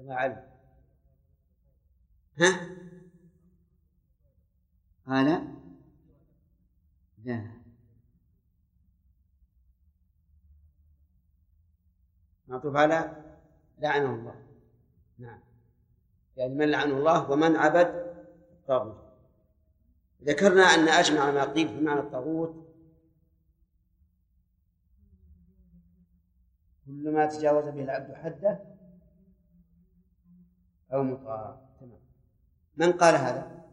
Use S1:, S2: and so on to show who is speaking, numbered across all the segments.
S1: كما علم. ها؟ قال لا، معطوف على لعنه الله. نعم، يعني من لعنه الله ومن عبد الطاغوت. ذكرنا أن أجمع ما قيل في معنى الطاغوت كل ما تجاوز به العبد حده أو مطاع. تمام. من قال هذا؟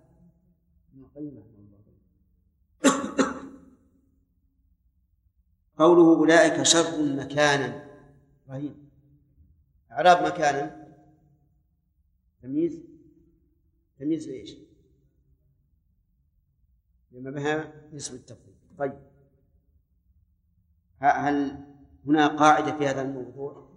S1: قوله أولئك شر مكانا. رهيب. إعراب مكانا تمييز ليش؟ لما بها اسم التفضيل. طيب، هل هنا قاعدة في هذا الموضوع؟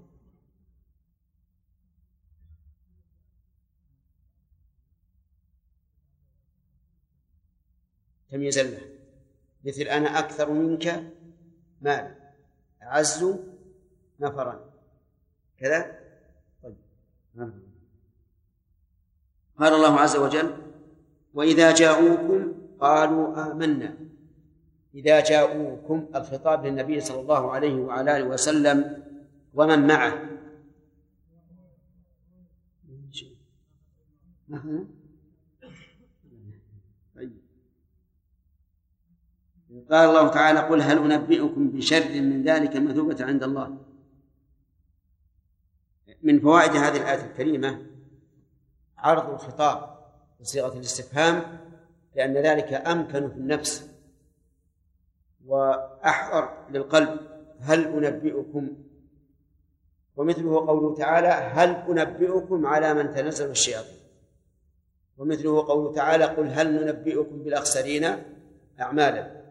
S1: تمييزا له، مثل أنا أكثر منك مالا، أعز نفرا، كذا. طيب. قال الله عز وجل وإذا جاءوكم قالوا آمنا. إذا جاءوكم الخطاب للنبي صلى الله عليه وعلى آله وسلم ومن معه. قال الله تعالى قل هل أنبئكم بشر من ذلك مثوبة عند الله. من فوائد هذه الآية الكريمة عرض الخطاب بصيغة الاستفهام، لأن ذلك أمكن في النفس وأحضر للقلب. هل أنبئكم، ومثله قوله تعالى هل أنبئكم على من تنزل الشياطين، ومثله قوله تعالى قل هل ننبئكم بالأخسرين أعمالا.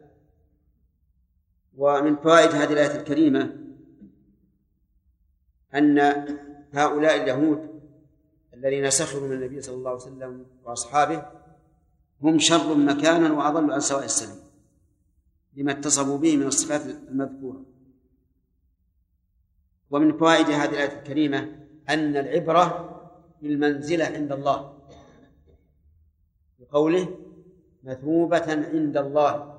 S1: ومن فوائد هذه الآية الكريمة أن هؤلاء اليهود الذين سخروا من النبي صلى الله عليه وسلم وأصحابه هم شر مكانا وأضل عن سواء السبيل لما اتصفوا به من الصفات المذكورة. ومن فوائد هذه الآية الكريمة أن العبرة بالمنزلة عند الله، بقوله مثوبة عند الله.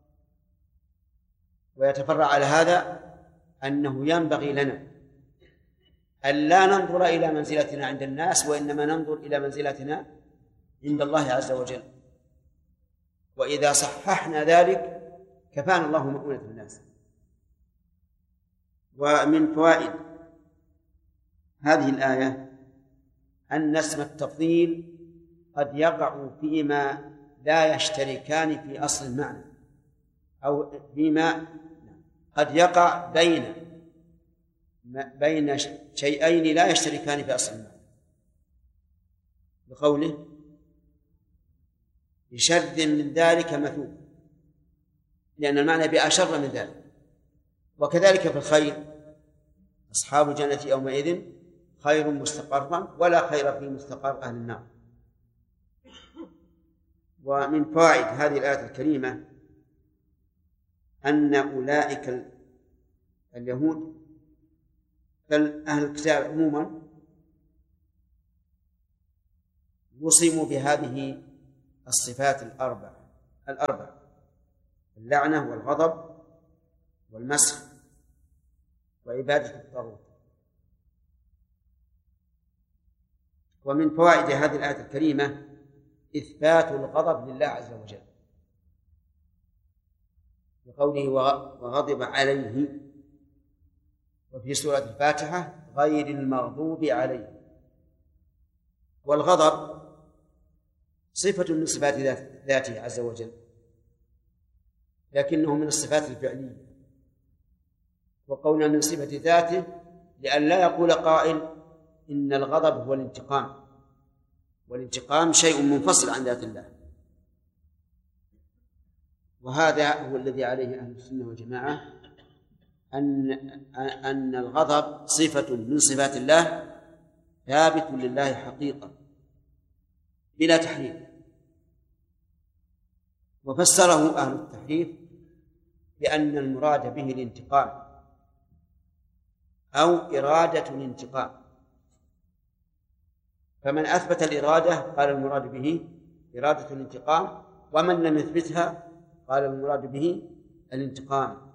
S1: ويتفرع على هذا أنه ينبغي لنا أن لا ننظر إلى منزلتنا عند الناس، وإنما ننظر إلى منزلتنا عند الله عز وجل. وإذا صححنا ذلك كفانا الله مؤونة الناس. ومن فوائد هذه الآية أن اسم التفضيل قد يقع فيما لا يشتركان في أصل المعنى، أو فيما قد يقع بين شيئين لا يشتركان في أصل المعنى، بقوله بشر من ذلك مثوب، لأن المعنى بأشر من ذلك. وكذلك في الخير، أصحاب الجنة يومئذ خير مستقرا ولا خير في مستقر أهل النار. ومن فوائد هذه الآية الكريمة أن أولئك اليهود بل أهل الكتاب عموما وصموا بهذه الصفات الأربع: اللعنة والغضب والمسخ وعبادة الطاغوت. ومن فوائد هذه الآية الكريمة إثبات الغضب لله عز وجل، بقوله وغضب عليه، وفي سورة الفاتحة غير المغضوب عليه. والغضب صفة من صفات ذاته عز وجل، لكنه من الصفات الفعلية، وقولنا من صفة ذاته لأن لا يقول قائل إن الغضب هو الانتقام، والانتقام شيء منفصل عن ذات الله. وهذا هو الذي عليه أهل السنة والجماعة، أن الغضب صفة من صفات الله ثابت لله حقيقة بلا تحريف. وفسره أهل التحريف بأن المراد به الانتقام أو إرادة الانتقام، فمن أثبت الإرادة قال المراد به إرادة الانتقام، ومن لم يثبتها قال المراد به الانتقام.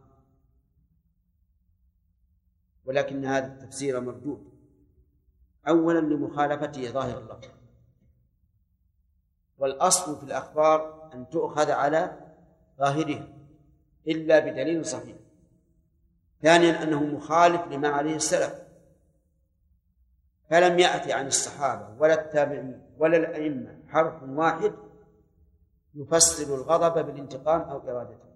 S1: ولكن هذا التفسير مردود، أولا لمخالفته ظاهر اللفظ، والأصل في الأخبار أن تؤخذ على ظاهرها إلا بدليل صحيح. ثانيا أنه مخالف لما عليه السلف، فلم يأتي عن الصحابة ولا التابعين ولا الأئمة حرف واحد يفسر الغضب بالانتقام أو إرادته،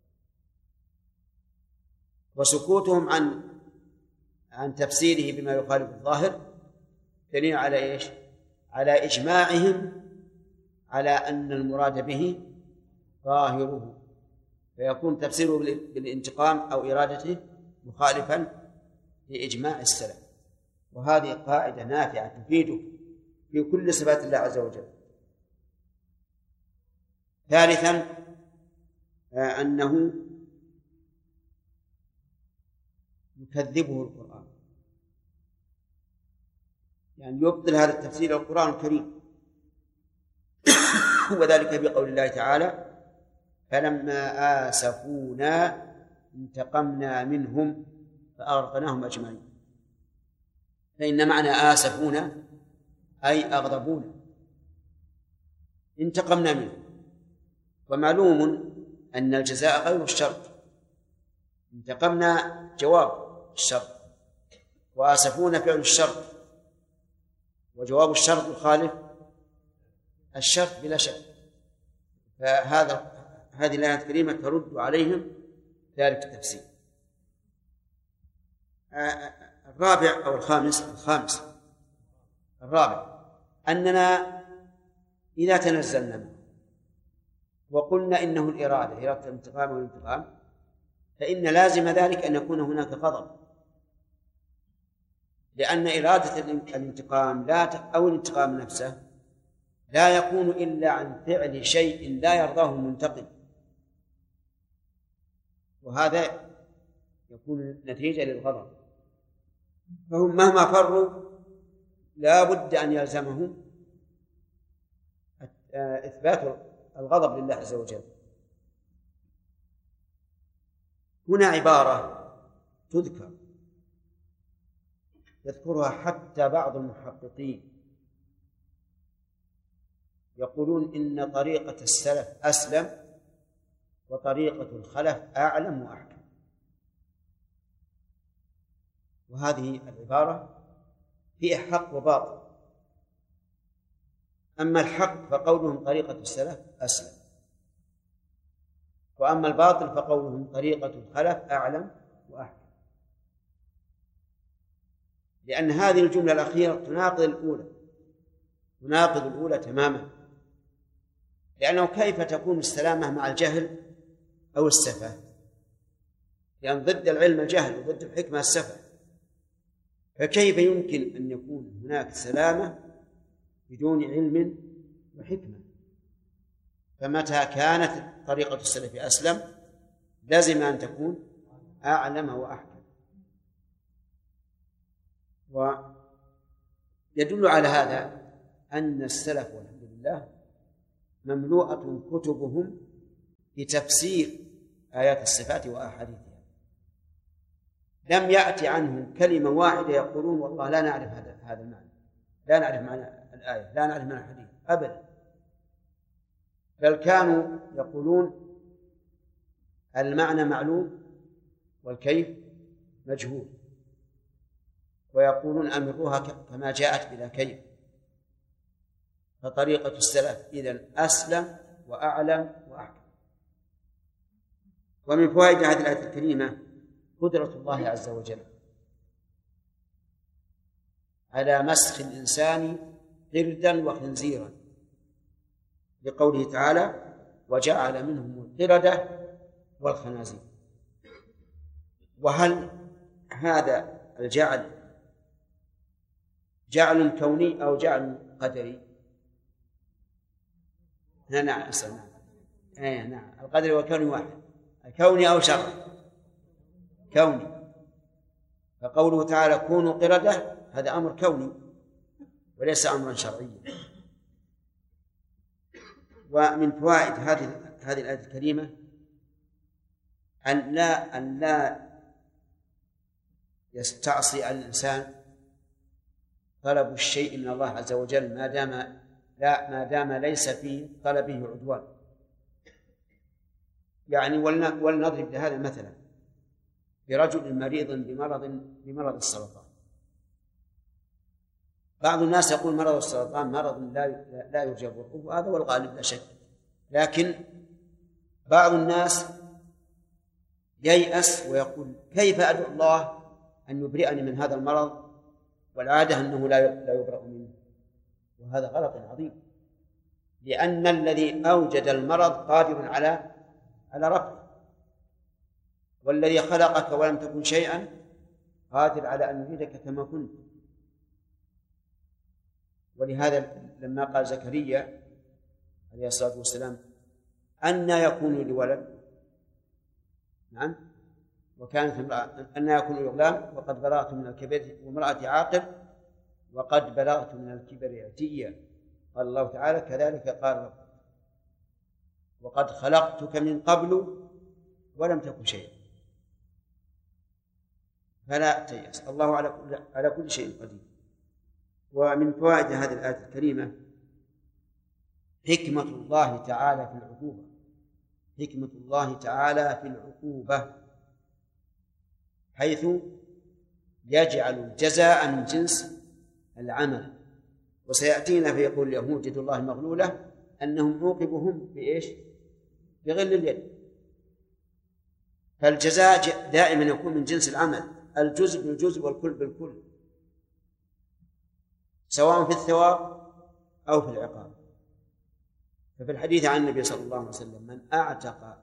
S1: وسكوتهم عن تفسيره بما يخالف الظاهر دليل على إيش؟ على إجماعهم على أن المراد به ظاهره، فيكون تفسيره بالانتقام أو إرادته مخالفا لإجماع السلف. وهذه قاعدة نافعة تفيده في كل صفات الله عز وجل. ثالثا أنه يكذبه القرآن، يعني يبطل هذا التفسير القرآن الكريم، وذلك بقول الله تعالى: فلما آسفونا انتقمنا منهم فأغرقناهم أجمعين. فإن معنى آسفونا أي أغضبونا، انتقمنا منهم، ومعلوم أن الجزاء غير الشرط، انتقمنا جواب الشرط، وآسفونا فعل الشرط، وجواب الشرط يخالف الشرط بلا شك. هذه الآية الكريمة ترد عليهم ذلك التفسير. الرابع أو الخامس الرابع أننا إذا تنزلنا وقلنا إنه إرادة الانتقام والانتقام، فإن لازم ذلك أن يكون هناك غضب، لأن إرادة الانتقام أو الانتقام نفسه لا يكون إلا عن فعل شيء لا يرضاه المنتقم، وهذا يكون نتيجة للغضب. فهم مهما فروا لا بد أن يلزمهم إثبات الغضب لله عز وجل. هنا عبارة تذكر يذكرها حتى بعض المحققين، يقولون إن طريقة السلف أسلم وطريقة الخلف أعلم وأحكم. وهذه العبارة فيها حق وباطل. أما الحق فقولهم طريقة السلف أسلم، وأما الباطل فقولهم طريقة الخلف أعلم وأحكم، لأن هذه الجملة الأخيرة تناقض الأولى تماما، لأنه كيف تكون السلامة مع الجهل أو السفة؟ لأن ضد العلم الجهل وضد الحكمة السفة، فكيف يمكن أن يكون هناك سلامة بدون علم وحكمة؟ فمتى كانت طريقة السلف أسلم لازم أن تكون أعلم وأحكم. ويدل على هذا أن السلف والحمد لله مملوءة كتبهم بتفسير آيات الصفات وأحاديثها، لم يأتي عنهم كلمة واحدة يقولون والله لا نعرف هذا المعنى، لا نعرف معنى الآية، لا نعرف معنى الحديث أبدا، بل كانوا يقولون المعنى معلوم والكيف مجهول، ويقولون أمروها كما جاءت بلا كيف. فطريقة السلف إذن أسلم وأعلم وأحكم. ومن فوائد هذه الآية الكريمة قدرة الله عز وجل على مسخ الإنسان قردا وخنزيرا، لقوله تعالى: وجعل منهم القردة والخنازير. وهل هذا الجعل جعل كوني أو جعل قدري؟ نعم أسأل. نعم القدر والكوني واحد، الكوني أو شرعي؟ كوني. فقوله تعالى كونوا قردة هذا أمر كوني، وليس أمرا شرعيا. ومن فوائد هذه الآية الكريمة أن لا يستعصي على الإنسان طلب الشيء من الله عز وجل ما دام ليس في طلبه عدوان. يعني ولنضرب لهذا مثلا برجل مريض بمرض السرطان. بعض الناس يقول مرض السرطان مرض لا يرجى برؤه، وهذا هو الغالب لا شك، لكن بعض الناس ييأس ويقول كيف أدعو الله أن يبرئني من هذا المرض والعادة أنه لا يبرأ منه، وهذا غلط عظيم، لأن الذي أوجد المرض قادر على رفعه، والذي خلقك ولم تكن شيئا قادر على أن يريدك كما كنت. ولهذا لما قال زكريا عليه الصلاة والسلام أنى يكون لي ولد، نعم، وكانت أنى يكون لي غلام وقد بلغت من الكبر وامرأتي عاقر وقد بلغت من الكبر عتيا، قال الله تعالى كذلك قال ربك وقد خلقتك من قبل ولم تكن شيئا. فلا تيأس، الله على كل شيء قدير. ومن فوائد هذه الآية الكريمة حكمة الله تعالى في العقوبة، حكمة الله تعالى في العقوبة، حيث يجعل الجزاء من جنس العمل. وسيأتينا فيقول اليهود يد الله مغلولة أنهم عوقبهم بإيش؟ بغل اليد. فالجزاء دائما يكون من جنس العمل، الجزء بالجزء والكل بالكل، سواء في الثواب أو في العقاب. ففي الحديث عن النبي صلى الله عليه وسلم من أعتق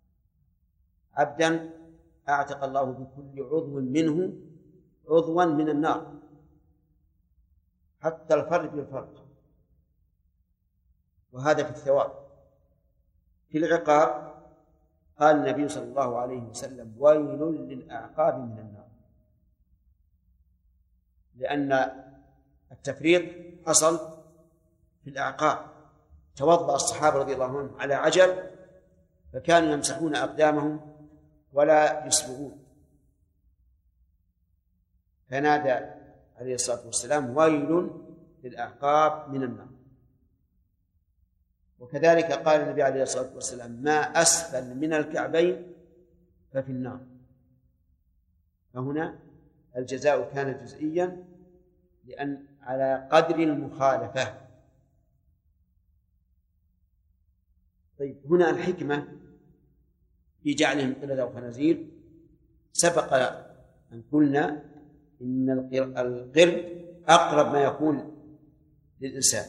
S1: عبدا أعتق الله بكل عضو منه عضوا من النار حتى الفرد بالفرد، وهذا في الثواب. في العقاب قال النبي صلى الله عليه وسلم ويل للأعقاب من النار، لأن التفريط حصل في الأعقاب. توضأ الصحابة رضي الله عنهم على عجل فكانوا يمسحون أقدامهم ولا يسبغون، فنادى عليه الصلاة والسلام ويل للأعقاب من النار. وكذلك قال النبي عليه الصلاة والسلام ما أسفل من الكعبين ففي النار. فهنا الجزاء كان جزئيا لأن على قدر المخالفة. طيب، هنا الحكمة في جعلهم قردة وخنازير. سبق أن قلنا إن القرد أقرب ما يكون للإنسان،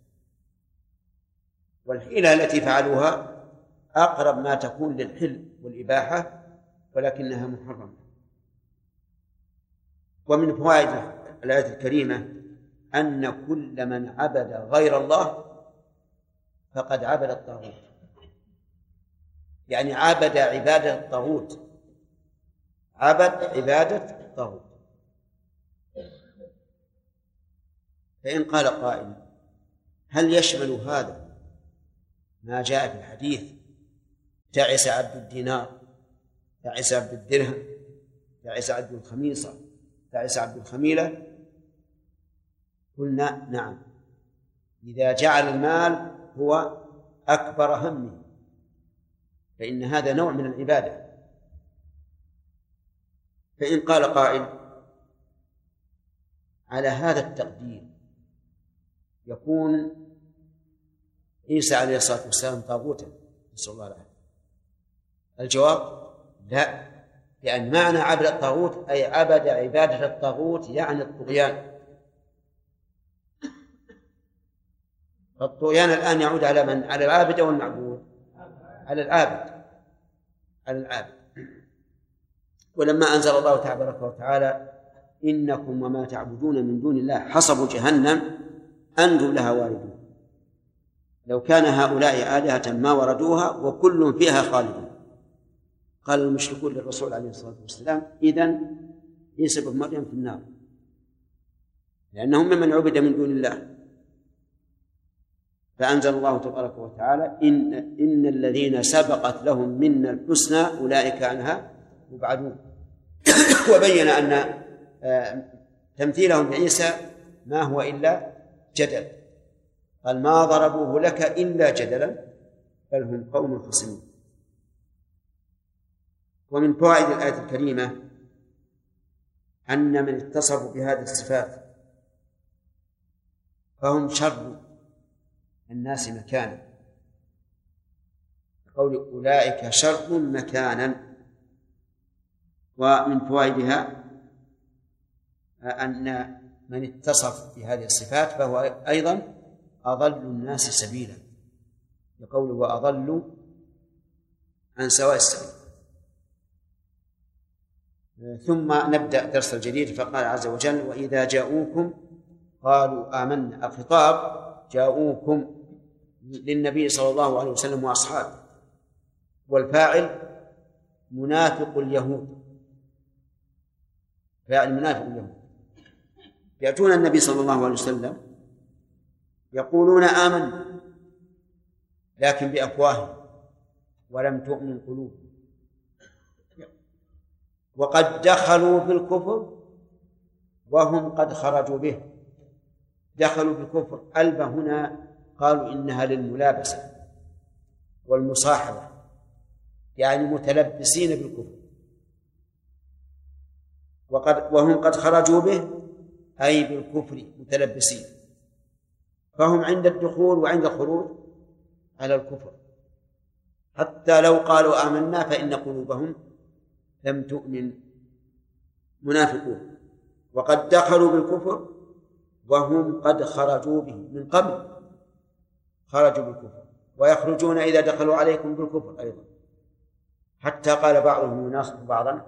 S1: والحيلة التي فعلوها أقرب ما تكون للحل والإباحة، ولكنها محرمة. ومن فوائد الآية الكريمة أن كل من عبد غير الله فقد عبد الطاغوت، يعني عبد عبادة الطاغوت، عبد عبادة الطاغوت. فإن قال قائل هل يشمل هذا ما جاء في الحديث تعس عبد الدينار، تعس عبد الدرهم، تعس عبد الخميصة، تعس عبد الخميلة؟ قلنا نعم، إذا جعل المال هو أكبر همه فإن هذا نوع من العبادة. فإن قال قائل على هذا التقدير يكون عيسى عليه الصلاة والسلام طاغوتا، نسأل الله العافية؟ الجواب لا، لأن معنى عبد الطاغوت أي عبد عبادة الطاغوت، يعني الطغيان. فالطغيان الآن يعود على من؟ على العابد أو المعبود؟ على العابد، على العابد. ولما أنزل الله تبارك وتعالى إنكم وما تعبدون من دون الله حصب جهنم أنتم لها واردون، لو كان هؤلاء آلهة ما وردوها وكل فيها خالدون. قال المشركون للرسول عليه الصلاة والسلام إذن عيسى بن مريم في النار. لأنهم ممن عبد من دون الله. فأنزل الله تبارك وتعالى إن الذين سبقت لهم منا الحسنى أولئك عنها مبعدون. وبين أن تمثيلهم بعيسى ما هو إلا جدل، قال ما ضربوه لك إلا جدلا بل هم قوم خصمون. ومن فوائد الآية الكريمة أن من اتصفوا بهذه الصفات فهم شر الناس مكانا، قول أولئك شر مكانا. ومن فوائدها أن من اتصف بهذه الصفات فهو أيضا أضل الناس سبيلا، لقوله وأضل عن سواء السبيل. ثم نبدأ درس الجديد. فقال عز وجل وإذا جاءوكم قالوا آمنا. الخطاب جاءوكم للنبي صلى الله عليه وسلم وأصحابه، والفاعل منافق اليهود، فاعل منافق اليهود يأتون النبي صلى الله عليه وسلم يقولون آمنا لكن بأفواههم ولم تؤمن قلوبهم، وقد دخلوا في الكفر وهم قد خرجوا به. دخلوا في الكفر، ألب هنا قالوا إنها للملابسة والمصاحبة، يعني متلبسين بالكفر. وهم قد خرجوا به أي بالكفر متلبسين، فهم عند الدخول وعند الخروج على الكفر، حتى لو قالوا آمنا فإن قلوبهم لم تؤمن، منافقون. وقد دخلوا بالكفر وهم قد خرجوا به، من قبل خرجوا بالكفر، ويخرجون إذا دخلوا عليكم بالكفر أيضا، حتى قال بعضهم يناصح بعضا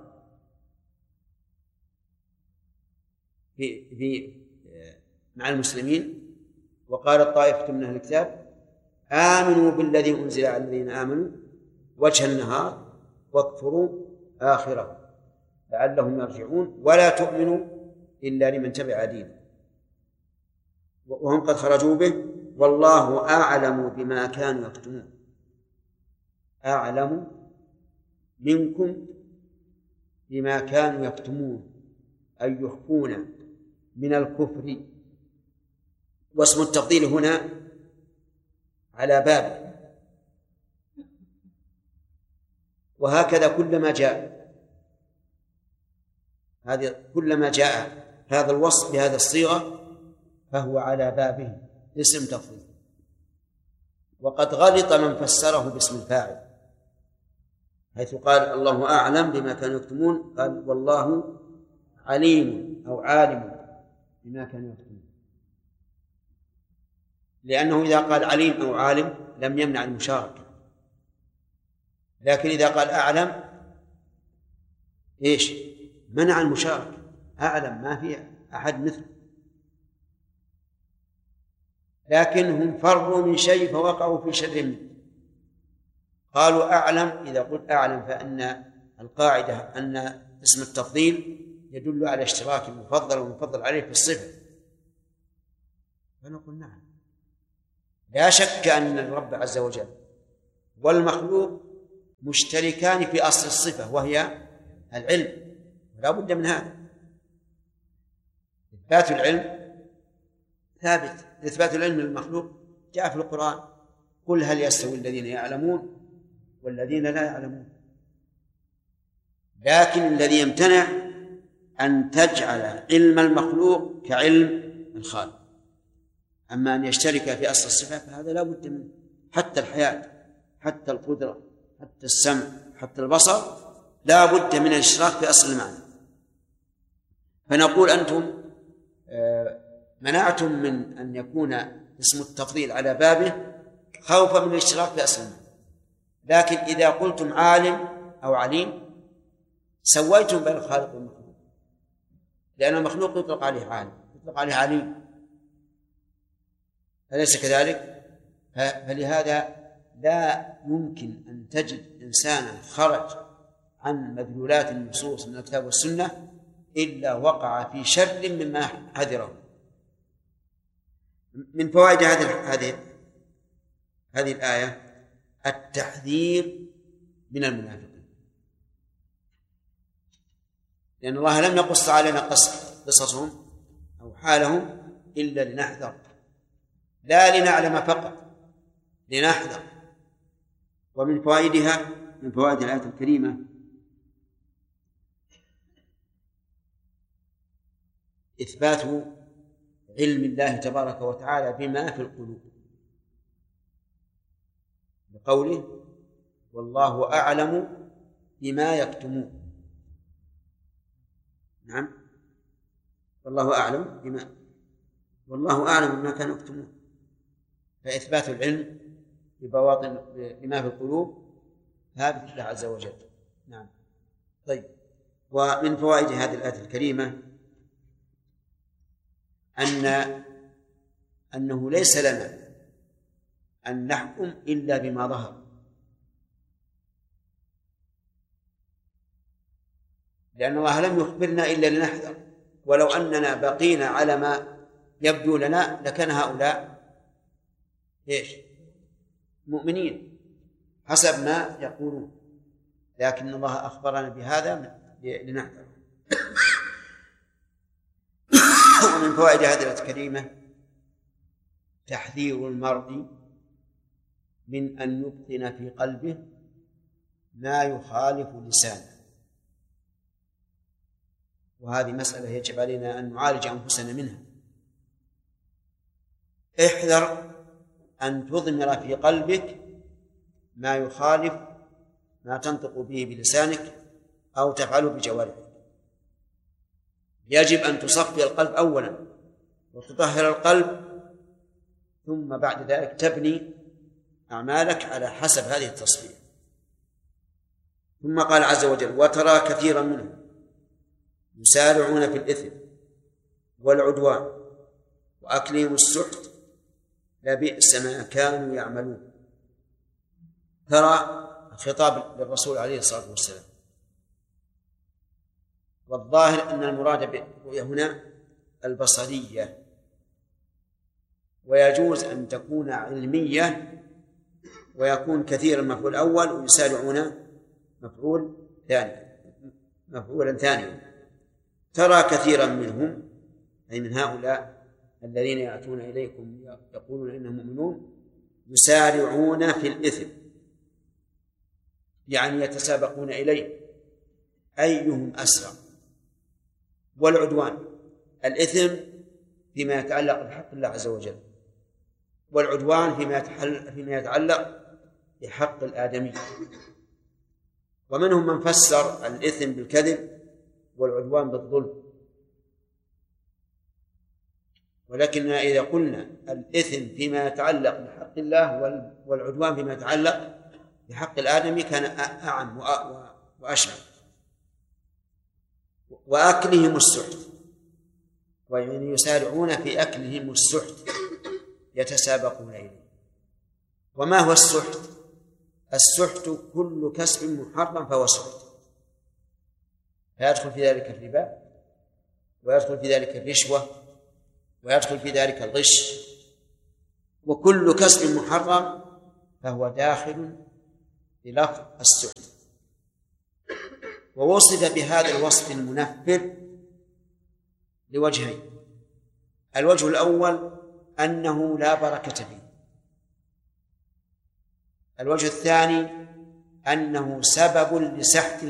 S1: في مع المسلمين، وقالت طائفة من أهل الكتاب آمنوا بالذي أنزل على الذين آمنوا وجه النهار واكفروا آخره لعلهم يرجعون ولا تؤمنوا إلا لمن تبع دينه. وهم قد خرجوا به والله أعلم بما كانوا يكتمون. أعلم منكم بما كانوا يكتمون أي يخفون من الكفر. واسم التفضيل هنا على باب، وهكذا كلما جاء هذا الوصف بهذه الصيغة فهو على بابه اسم تفضيل. وقد غلط من فسره باسم الفاعل، حيث قال الله أعلم بما كانوا يكتمون، قال والله عليم أو عالم بما كانوا يكتمون، لأنه إذا قال عليم أو عالم لم يمنع المشاركة، لكن إذا قال أعلم إيش؟ منع المشاركة. أعلم ما في أحد مثله، لكنهم فروا من شيء فوقعوا في شر منه. قالوا أعلم، إذا قلت أعلم فإن القاعدة أن اسم التفضيل يدل على اشتراك المفضل والمفضل عليه في الصفة، فنقول نعم، لا شك أن الرب عز وجل والمخلوق مشتركان في أصل الصفة وهي العلم، ولا بد من هذا. إثبات العلم ثابت، إثبات العلم للمخلوق جاء في القرآن قل هل يستوي الذين يعلمون والذين لا يعلمون. لكن الذي يمتنع أن تجعل علم المخلوق كعلم الخالق، أما أن يشترك في أصل الصفة فهذا لا بد منه. حتى الحياة، حتى القدرة، حتى السمع، حتى البصر لا بد من الاشتراك في أصل المعنى. فنقول أنتم منعتم من أن يكون اسم التفضيل على بابه خوفا من الاشتراك في أصل المعنى، لكن إذا قلتم عالم أو عليم سويتم بين الخالق والمخلوق، لأن المخلوق يطلق عليه عالم، يطلق عليه عليم، أليس كذلك؟ فلهذا لا يمكن أن تجد إنسانا خرج عن مدلولات النصوص من الكتاب والسنة إلا وقع في شر مما حذره، من فوائد هذه الآية التحذير من المنافقين، لأن الله لم يقص علينا قصصهم أو حالهم إلا لنحذر، لا لنعلم فقط، لنحذر. ومن فوائدها، من فوائد الآية الكريمة، إثبات علم الله تبارك وتعالى بما في القلوب، بقوله والله أعلم بما يكتمون. نعم، والله أعلم بما كانوا يكتمون، فإثبات العلم ببواطن بما في القلوب ثابت لله عز وجل. نعم. طيب، ومن فوائد هذه الآية الكريمة أنه ليس لنا أن نحكم إلا بما ظهر، لأن الله لم يخبرنا إلا لنحذر، ولو أننا بقينا على ما يبدو لنا لكان هؤلاء مؤمنين حسب ما يقولون، لكن الله أخبرنا بهذا لنحذر. ومن فوائد هذه الآية الكريمة تحذير المرء من أن يبطن في قلبه ما يخالف لسانه، وهذه مسألة يجب علينا أن نعالج أنفسنا منها. احذر أن تضمر في قلبك ما يخالف ما تنطق به بلسانك أو تفعله بجوارحك. يجب أن تصفي القلب أولا وتطهر القلب، ثم بعد ذلك تبني أعمالك على حسب هذه التصفية. ثم قال عز وجل وترى كثيرا منهم يسارعون في الإثم والعدوان وأكلهم السحت لبئس ما كانوا يعملون. ترى خطاب للرسول عليه الصلاة والسلام، والظاهر أن المراد بالرؤية هنا البصرية، ويجوز أن تكون علمية ويكون كثير المفعول الأول ويسارعون مفعولا ثانيا. ترى كثيرا منهم أي من هؤلاء الذين يأتون إليكم يقولون إنهم مؤمنون يسارعون في الإثم، يعني يتسابقون إليه أيهم أسرع، والعدوان الإثم فيما يتعلق بحق الله عز وجل، والعدوان فيما يتعلق بحق الآدمي. ومنهم من فسر الإثم بالكذب والعدوان بالظلم، ولكننا إذا قلنا الإثم فيما يتعلق بحق الله والعدوان فيما يتعلق بحق الآدمي كان أعم وأشمل. وأكلهم السحت، ويعني يسارعون في أكلهم السحت، يتسابقون إليه. وما هو السحت؟ السحت كل كسب محرم فهو سحت، فيدخل في ذلك الربا، ويدخل في ذلك الرشوة، ويدخل في ذلك الغش، وكل كسب محرم فهو داخل بلفظ السحت. ووصف بهذا الوصف المنفر لوجهين: الوجه الأول أنه لا بركة فيه، الوجه الثاني أنه سبب لسحت